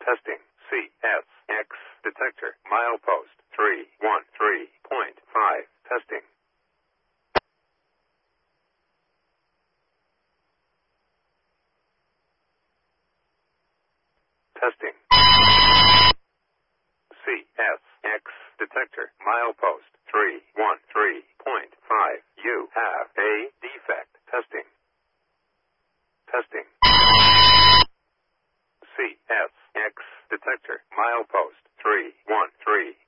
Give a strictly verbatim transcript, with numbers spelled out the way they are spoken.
Testing. C S X detector. Milepost three one three point five. Testing. Testing. C S X detector. Milepost three one three point five. You have a defect. Testing. Testing. C S X detector. Milepost three one three